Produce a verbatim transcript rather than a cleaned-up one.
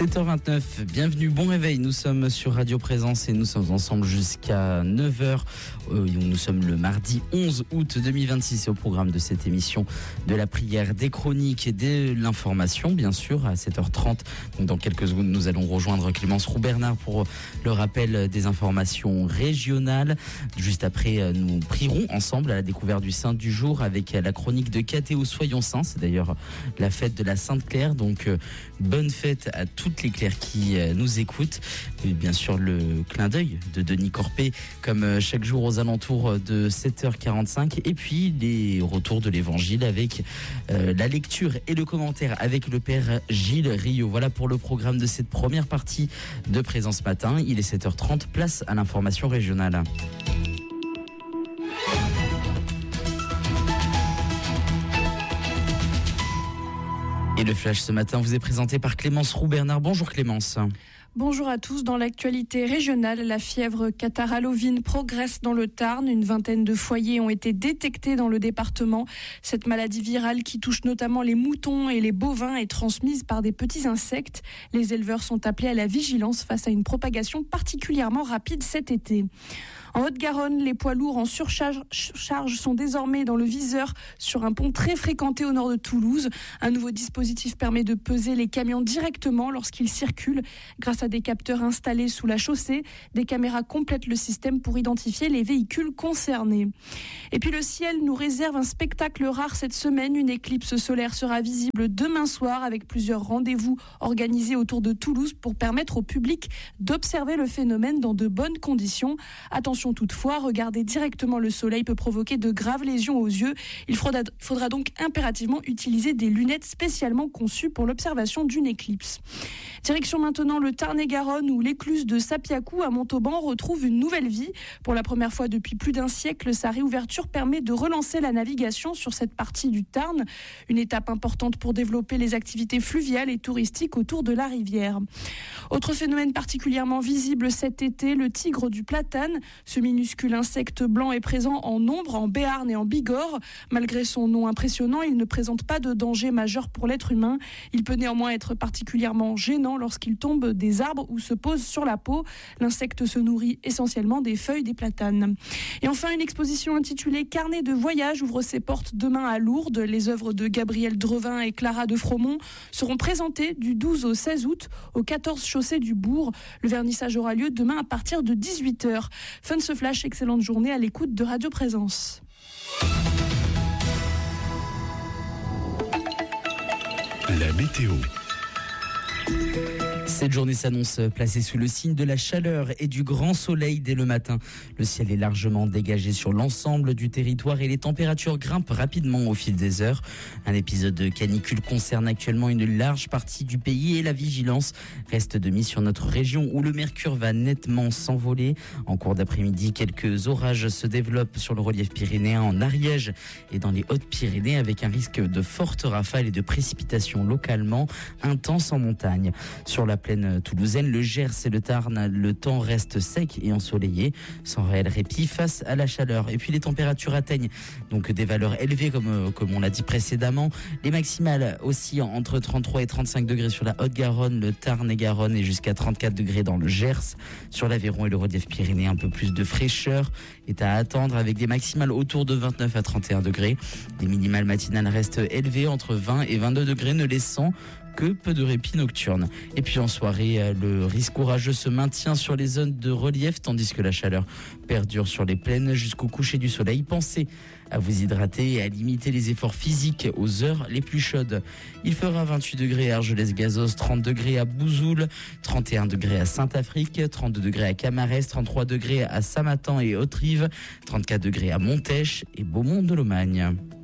sept heures vingt-neuf, bienvenue, bon réveil, nous sommes sur Radio Présence et nous sommes ensemble jusqu'à neuf heures. Euh, nous sommes le mardi onze août deux mille vingt-six et au programme de cette émission de la prière, des chroniques et de l'information, bien sûr, à sept heures trente. Donc dans quelques secondes, nous allons rejoindre Clémence Roux-Bernard pour le rappel des informations régionales. Juste après, nous prierons ensemble à la découverte du Saint du jour avec la chronique de Cathéo Soyons Saints. C'est d'ailleurs la fête de la Sainte Claire, donc euh, bonne fête à toutes les Claires qui euh, nous écoutent. Et bien sûr, le clin d'œil de Denis Corpé, comme euh, chaque jour aux alentours de sept heures quarante-cinq. Et puis, les retours de l'Évangile avec euh, la lecture et le commentaire avec le Père Gilles Rio. Voilà pour le programme de cette première partie de Présence Matin. Il est sept heures trente, place à l'information régionale. Et le flash ce matin vous est présenté par Clémence Roux-Bernard. Bonjour Clémence. Bonjour à tous. Dans l'actualité régionale, la fièvre catarrhalovine progresse dans le Tarn. Une vingtaine de foyers ont été détectés dans le département. Cette maladie virale qui touche notamment les moutons et les bovins est transmise par des petits insectes. Les éleveurs sont appelés à la vigilance face à une propagation particulièrement rapide cet été. En Haute-Garonne, les poids lourds en surcharge sont désormais dans le viseur sur un pont très fréquenté au nord de Toulouse. Un nouveau dispositif permet de peser les camions directement lorsqu'ils circulent. Grâce à des capteurs installés sous la chaussée, des caméras complètent le système pour identifier les véhicules concernés. Et puis le ciel nous réserve un spectacle rare cette semaine. Une éclipse solaire sera visible demain soir avec plusieurs rendez-vous organisés autour de Toulouse pour permettre au public d'observer le phénomène dans de bonnes conditions. Attention toutefois, regarder directement le soleil peut provoquer de graves lésions aux yeux. Il faudra, faudra donc impérativement utiliser des lunettes spécialement conçues pour l'observation d'une éclipse. Direction maintenant le Tarn-et-Garonne où l'écluse de Sapiacou à Montauban retrouve une nouvelle vie. Pour la première fois depuis plus d'un siècle, sa réouverture permet de relancer la navigation sur cette partie du Tarn. Une étape importante pour développer les activités fluviales et touristiques autour de la rivière. Autre phénomène particulièrement visible cet été, le tigre du Platane. Ce minuscule insecte blanc est présent en nombre en Béarn et en Bigorre. Malgré son nom impressionnant, il ne présente pas de danger majeur pour l'être humain. Il peut néanmoins être particulièrement gênant lorsqu'il tombe des arbres ou se pose sur la peau. L'insecte se nourrit essentiellement des feuilles des platanes. Et enfin, une exposition intitulée Carnet de voyage ouvre ses portes demain à Lourdes. Les œuvres de Gabriel Drevin et Clara de Fromont seront présentées du douze au seize août au quatorze chaussée du Bourg. Le vernissage aura lieu demain à partir de dix-huit heures. Fin de ce flash, excellente journée à l'écoute de Radio Présence. La météo. Cette journée s'annonce placée sous le signe de la chaleur et du grand soleil dès le matin. Le ciel est largement dégagé sur l'ensemble du territoire et les températures grimpent rapidement au fil des heures. Un épisode de canicule concerne actuellement une large partie du pays et la vigilance reste de mise sur notre région où le mercure va nettement s'envoler. En cours d'après-midi, quelques orages se développent sur le relief pyrénéen en Ariège et dans les Hautes-Pyrénées avec un risque de fortes rafales et de précipitations localement intenses en montagne. Sur la plaine toulousaine, le Gers et le Tarn, le temps reste sec et ensoleillé, sans réel répit face à la chaleur. Et puis les températures atteignent donc des valeurs élevées, comme, comme on l'a dit précédemment. Les maximales aussi entre trente-trois et trente-cinq degrés sur la Haute-Garonne, le Tarn-et-Garonne et jusqu'à trente-quatre degrés dans le Gers. Sur l'Aveyron et le relief pyrénéen, un peu plus de fraîcheur est à attendre avec des maximales autour de vingt-neuf à trente et un degrés. Les minimales matinales restent élevées entre vingt et vingt-deux degrés, ne laissant que peu de répit nocturne. Et puis en soirée, le risque orageux se maintient sur les zones de relief, tandis que la chaleur perdure sur les plaines jusqu'au coucher du soleil. Pensez à vous hydrater et à limiter les efforts physiques aux heures les plus chaudes. Il fera vingt-huit degrés à Argelès-Gazost, trente degrés à Bouzoul, trente et un degrés à Saint-Afrique, trente-deux degrés à Camarès, trente-trois degrés à Samatan et Haute-Rive, trente-quatre degrés à Montèche et Beaumont de Lomagne.